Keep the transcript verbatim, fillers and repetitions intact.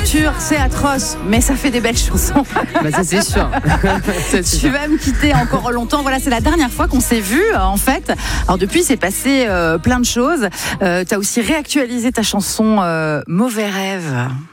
rupture, c'est atroce, mais ça fait des belles chansons. Bah ça c'est sûr. c'est Tu sûr. vas me quitter encore longtemps. Voilà, c'est la dernière fois qu'on s'est vu en fait. Alors depuis, c'est passé euh, plein de choses. Euh, tu as aussi réactualisé ta chanson euh, Mauvais rêve.